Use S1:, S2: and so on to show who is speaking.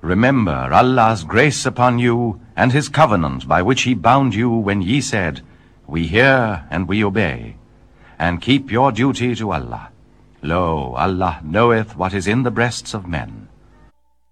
S1: Remember Allah's grace upon you, and his covenant by which he bound you when ye said, We hear and we obey. And keep your duty to Allah. Lo, Allah knoweth what is in the breasts of men.